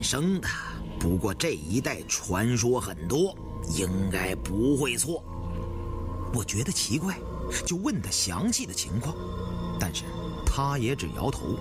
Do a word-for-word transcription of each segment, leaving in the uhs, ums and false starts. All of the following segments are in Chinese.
生的，不过这一带传说很多，应该不会错。我觉得奇怪，就问他详细的情况，但是他也只摇头。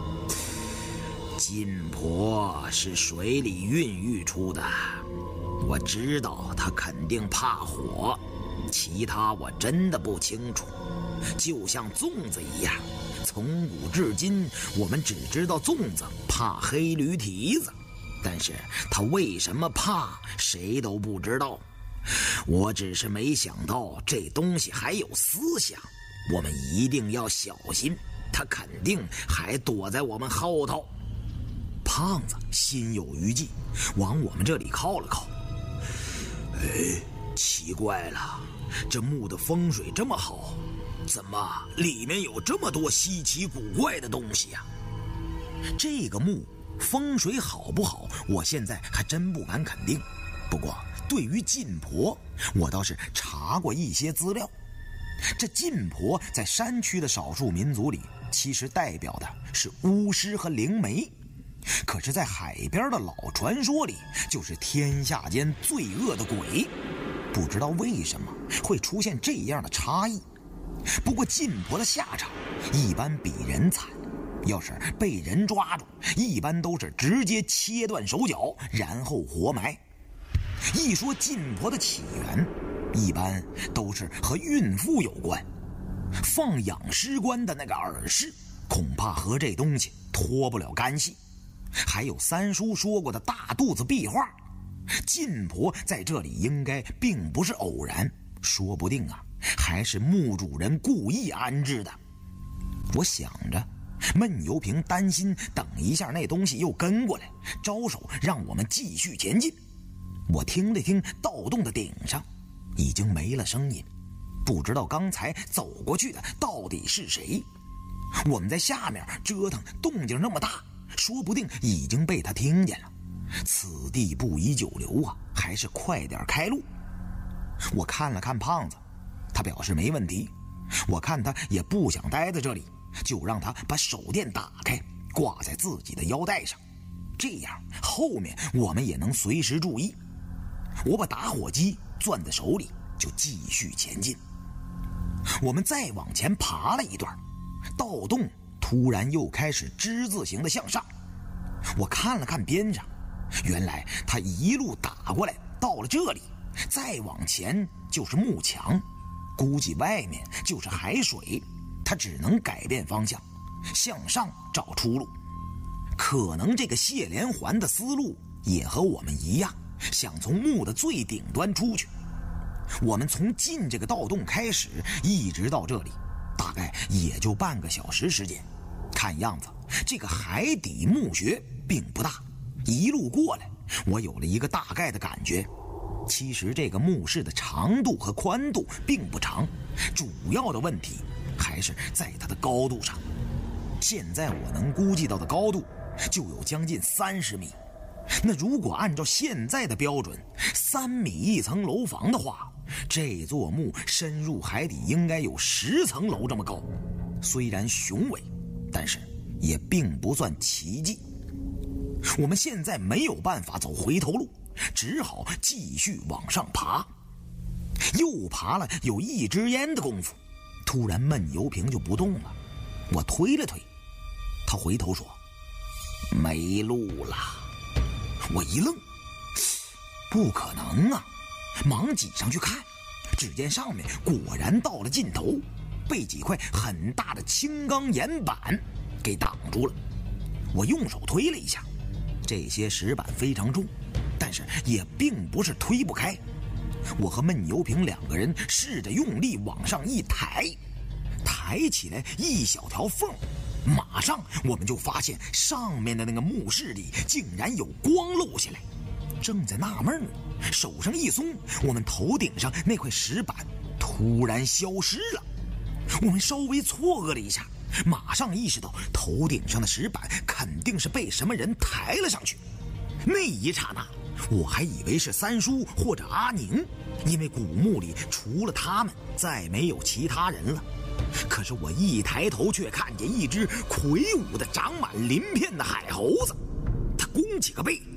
晋婆是水里孕育出的，我知道她肯定怕火，其他我真的不清楚。就像粽子一样，从古至今我们只知道粽子怕黑驴蹄子，但是它为什么怕谁都不知道。我只是没想到这东西还有思想，我们一定要小心，它肯定还躲在我们后头。胖子心有余悸，往我们这里靠了靠。哎，奇怪了，这墓的风水这么好，怎么里面有这么多稀奇古怪的东西呀？这个墓风水好不好，我现在还真不敢肯定。不过对于晋婆，我倒是查过一些资料。这晋婆在山区的少数民族里，其实代表的是巫师和灵媒，可是在海边的老传说里，就是天下间罪恶的鬼。不知道为什么会出现这样的差异。不过晋婆的下场一般比人惨，要是被人抓住，一般都是直接切断手脚，然后活埋。一说晋婆的起源，一般都是和孕妇有关。放养尸棺的那个耳饰，恐怕和这东西脱不了干系。还有三叔说过的大肚子壁画，晋婆在这里应该并不是偶然，说不定啊，还是墓主人故意安置的。我想着，闷油瓶担心等一下那东西又跟过来，招手让我们继续前进。我听了听盗洞的顶上已经没了声音，不知道刚才走过去的到底是谁。我们在下面折腾，动静那么大，说不定已经被他听见了。此地不宜久留啊，还是快点开路。我看了看胖子，他表示没问题。我看他也不想待在这里，就让他把手电打开，挂在自己的腰带上，这样后面我们也能随时注意。我把打火机攥在手里，就继续前进。我们再往前爬了一段，盗洞突然又开始之字形的向上。我看了看边上，原来他一路打过来，到了这里，再往前就是幕墙，估计外面就是海水，他只能改变方向，向上找出路。可能这个谢连环的思路也和我们一样，想从墓的最顶端出去。我们从进这个盗洞开始，一直到这里，大概也就半个小时时间。看样子这个海底墓穴并不大，一路过来，我有了一个大概的感觉。其实这个墓室的长度和宽度并不长，主要的问题还是在它的高度上。现在我能估计到的高度就有将近三十米。那如果按照现在的标准，三米一层楼房的话，这座墓深入海底应该有十层楼这么高。虽然雄伟，但是也并不算奇迹。我们现在没有办法走回头路，只好继续往上爬。又爬了有一支烟的功夫，突然闷油瓶就不动了。我推了推，他回头说：“没路了。”我一愣，不可能啊！忙挤上去看，只见上面果然到了尽头，被几块很大的青钢岩板给挡住了。我用手推了一下，这些石板非常重，但是也并不是推不开。我和闷油瓶两个人试着用力往上一抬，抬起来一小条缝，马上我们就发现上面的那个墓室里竟然有光漏下来。正在纳闷，手上一松，我们头顶上那块石板突然消失了。我们稍微错愕了一下，马上意识到头顶上的石板肯定是被什么人抬了上去。那一刹那，我还以为是三叔或者阿宁，因为古墓里除了他们再没有其他人了。可是我一抬头，却看见一只魁梧的长满鳞片的海猴子，它弓起个背，